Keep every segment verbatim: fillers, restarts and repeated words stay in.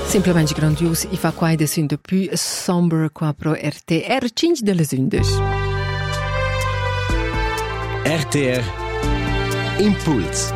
Semplicemente grandios, i fa quai de sünde più somber qua pro R T R cinque de le sündes. R T R Impuls.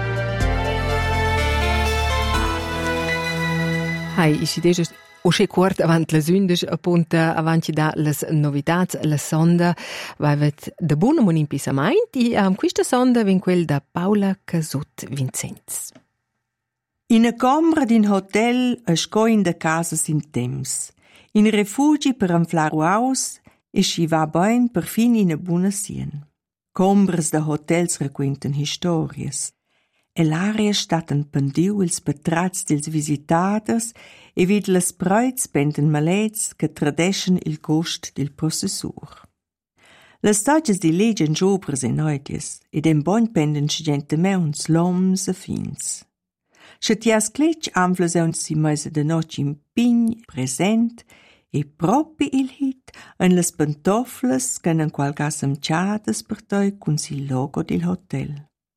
Hai, ich idee o sche quart avant le sündes appunta avanti da les novitats la sonda vavet de buona mon impissament i am questa sonda vin quel da Paula Casut Vincenz. In a combra d'in hotel a sco in de casa sin temps. In refugi per anflar aus e sci va bain per fin in a buona sien. Combras da hotels requinten historias. E l'aria staten pendiu ils betrats dils visitadas e vid las breits penden malets che tradeschen il gust dil processur. Las tages di leggen giobras e noidies ed en bon penden scigente meuns, loms e fins. Schetias cletg anflas un si meise de noc in pign present e propi il hit en las pantoflas che en qualgas amciadas per toi cun si logo del hotel.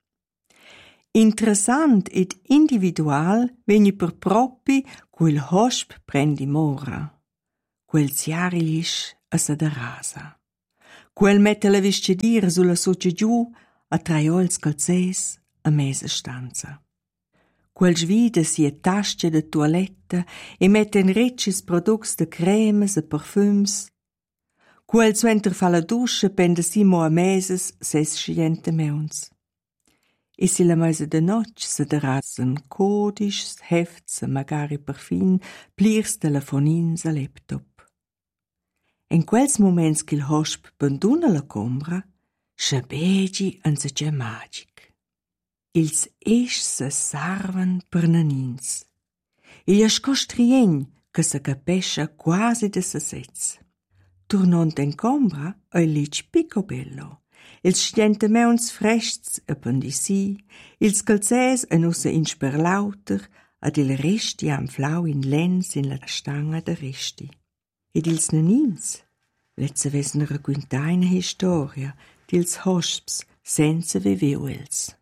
Interessant ed individual vegni per propi quel hosp prendi mora, quel ziarilisch a sa da rasa, quel mette la vestidira sulla soce giù a traiols calzes a mesa stanza. Quel svida sia tasce de toiletta e mette in recis products de cremes e parfums. Quel suenter fa la dusche pende si mo a meses ses sciente meuns. E si la meise de noc se derasen codisch, hefts e magari perfin plirs telefonins a laptop. En quels moments qu'il hosp banduna la combra, schabegi an se ge magic. Ils esch se sarvan per nanins. Il è scostriegn che se capescia quasi de se sez. Turnont en combra, ei lic picobello. Ils scdiente meuns frests e pandisi, ils calzès en usse insper lauter, ad il resti am flau in lens in la stanga de resti. Ed ils nanins, letze vesen requintaina historia, dils hosps senza viveuels.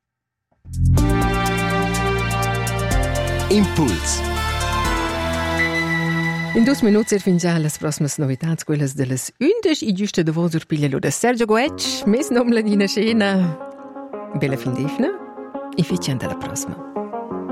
Impuls. In dos minuts er fin già las prossimas novitats, quelles de las undes, i giuste de vos urpiglialo de Sergio Goetsch, mes nom la dina scena. Bella fin d'ifna, e fician dalla prossima.